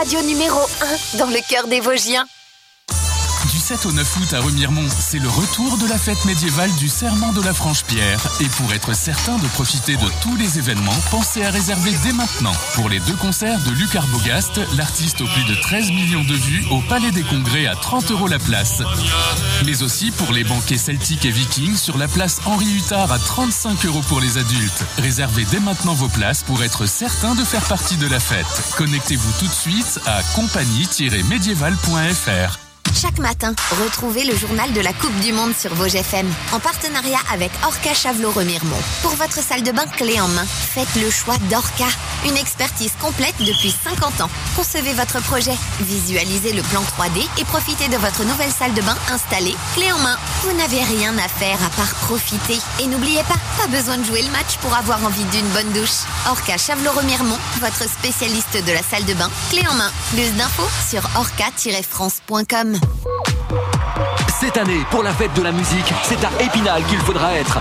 Radio numéro 1 dans le cœur des Vosgiens. Du 7 au 9 août à Remiremont, c'est le retour de la fête médiévale du Serment de la Franche-Pierre. Et pour être certain de profiter de tous les événements, pensez à réserver dès maintenant. Pour les 2 concerts de Luc Arbogast, l'artiste aux plus de 13 millions de vues au Palais des Congrès à 30 € la place. Mais aussi pour les banquets celtiques et vikings sur la place Henri Huttard à 35 € pour les adultes. Réservez dès maintenant vos places pour être certain de faire partie de la fête. Connectez-vous tout de suite à compagnie-médiévale.fr. Chaque matin, retrouvez le journal de la Coupe du Monde sur Vosges FM, en partenariat avec Orca Chavelot-Remiremont. Pour votre salle de bain clé en main, faites le choix d'Orca. Une expertise complète depuis 50 ans. Concevez votre projet, visualisez le plan 3D et profitez de votre nouvelle salle de bain installée, clé en main. Vous n'avez rien à faire à part profiter. Et n'oubliez pas besoin de jouer le match pour avoir envie d'une bonne douche. Orca Chavelot-Remiremont, votre spécialiste de la salle de bain, clé en main. Plus d'infos sur orca-france.com. Cette année, pour la fête de la musique, c'est à Épinal qu'il faudra être.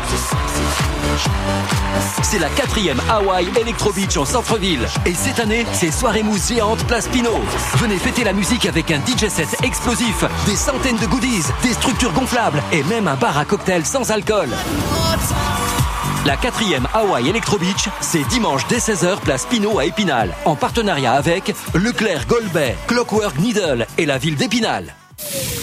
C'est la 4e Hawaii Electro Beach en centre-ville. Et cette année, c'est soirée mousse géante Place Pinot. Venez fêter la musique avec un DJ set explosif, des centaines de goodies, des structures gonflables et même un bar à cocktail sans alcool. La 4e Hawaii Electro Beach, c'est dimanche dès 16h, place Pinot à Épinal, en partenariat avec Leclerc Gold Bay, Clockwork Needle et la ville d'Épinal.